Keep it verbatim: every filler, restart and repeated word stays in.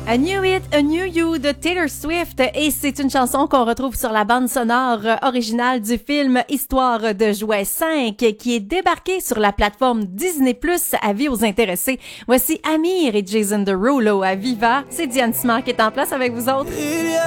A New It, A New You de Taylor Swift et c'est une chanson qu'on retrouve sur la bande sonore originale du film Histoire de jouets cinq qui est débarqué sur la plateforme Disney plus, avis aux intéressés. Voici Amir et Jason Derulo à Viva. C'est Diane Simard qui est en place avec vous autres.